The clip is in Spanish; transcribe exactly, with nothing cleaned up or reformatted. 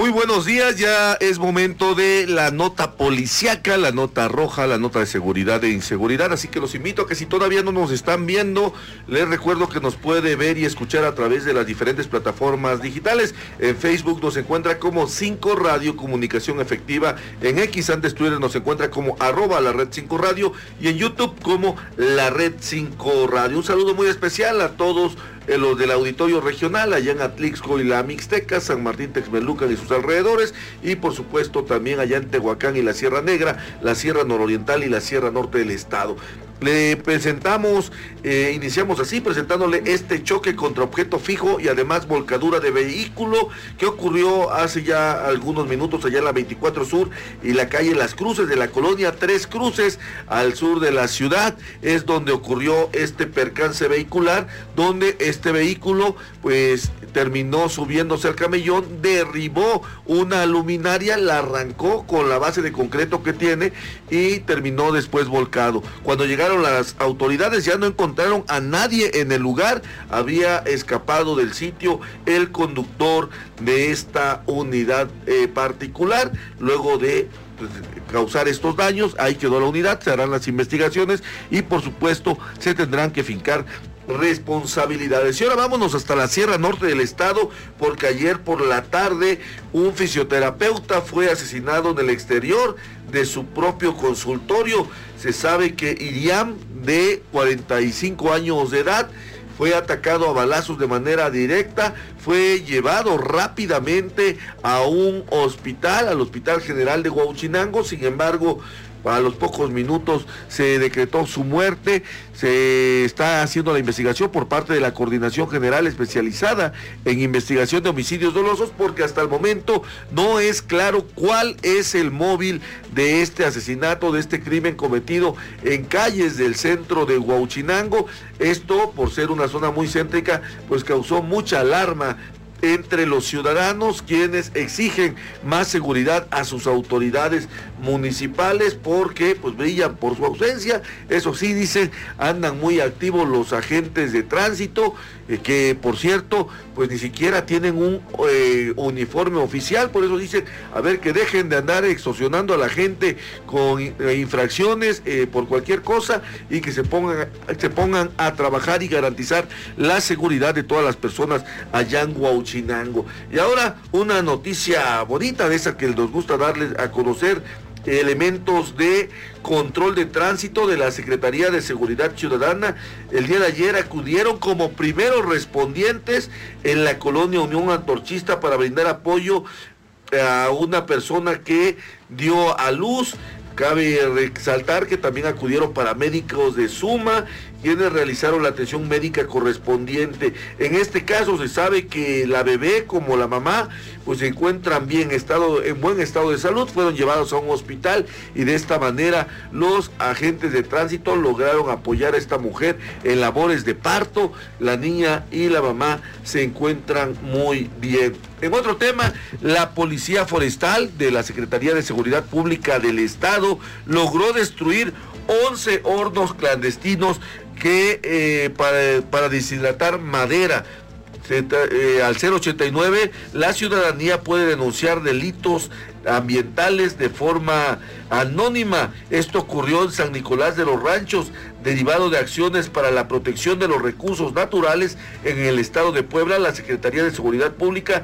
Muy buenos días, ya es momento de la nota policíaca, la nota roja, la nota de seguridad e inseguridad, así que los invito a que si todavía no nos están viendo, les recuerdo que nos puede ver y escuchar a través de las diferentes plataformas digitales. En Facebook nos encuentra como cinco Radio Comunicación Efectiva, en X, antes Twitter, nos encuentra como arroba la red cinco Radio y en YouTube como la red cinco Radio. Un saludo muy especial a todos Eh, los del auditorio regional, allá en Atlixco y la Mixteca, San Martín Texmelucan y sus alrededores, y por supuesto también allá en Tehuacán y la Sierra Negra, la Sierra Nororiental y la Sierra Norte del estado. Le presentamos, eh, iniciamos así, presentándole este choque contra objeto fijo y además volcadura de vehículo que ocurrió hace ya algunos minutos allá en la veinticuatro Sur y la calle Las Cruces de la colonia Tres Cruces, al sur de la ciudad, es donde ocurrió este percance vehicular, donde este vehículo pues terminó subiéndose al camellón, derribó una luminaria, la arrancó con la base de concreto que tiene y terminó después volcado. Cuando llegaron las autoridades ya no encontraron a nadie en el lugar, había escapado del sitio el conductor de esta unidad eh, particular. Luego de pues, causar estos daños, ahí quedó la unidad, se harán las investigaciones y por supuesto se tendrán que fincar responsabilidades. Y ahora vámonos hasta la Sierra Norte del estado, porque ayer por la tarde un fisioterapeuta fue asesinado en el exterior de su propio consultorio. Se sabe que Iriam, de cuarenta y cinco años de edad, fue atacado a balazos de manera directa, fue llevado rápidamente a un hospital, al Hospital General de Huauchinango. Sin embargo, a los pocos minutos se decretó su muerte. Se está haciendo la investigación por parte de la Coordinación General Especializada en Investigación de Homicidios Dolosos, porque hasta el momento no es claro cuál es el móvil de este asesinato, de este crimen cometido en calles del centro de Huauchinango. Esto, por ser una zona muy céntrica, pues causó mucha alarma entre los ciudadanos, quienes exigen más seguridad a sus autoridades municipales porque pues brillan por su ausencia. Eso sí, dicen, andan muy activos los agentes de tránsito, eh, que por cierto pues ni siquiera tienen un eh, uniforme oficial. Por eso dicen, a ver, que dejen de andar extorsionando a la gente con eh, infracciones eh, por cualquier cosa, y que se pongan, se pongan a trabajar y garantizar la seguridad de todas las personas allá en Huauchinango. Y ahora una noticia bonita, de esa que nos gusta darles a conocer. Elementos de control de tránsito de la Secretaría de Seguridad Ciudadana el día de ayer acudieron como primeros respondientes en la colonia Unión Antorchista para brindar apoyo a una persona que dio a luz. Cabe resaltar que también acudieron paramédicos de Suma, quienes realizaron la atención médica correspondiente. En este caso se sabe que la bebé como la mamá pues se encuentran bien estado, en buen estado de salud, fueron llevados a un hospital y de esta manera los agentes de tránsito lograron apoyar a esta mujer en labores de parto. La niña y la mamá se encuentran muy bien. En otro tema, la Policía Forestal de la Secretaría de Seguridad Pública del Estado logró destruir once hornos clandestinos que eh, para, para deshidratar madera. Eh, al cero ochenta y nueve, la ciudadanía puede denunciar delitos ambientales de forma anónima. Esto ocurrió en San Nicolás de los Ranchos, derivado de acciones para la protección de los recursos naturales en el estado de Puebla. La Secretaría de Seguridad Pública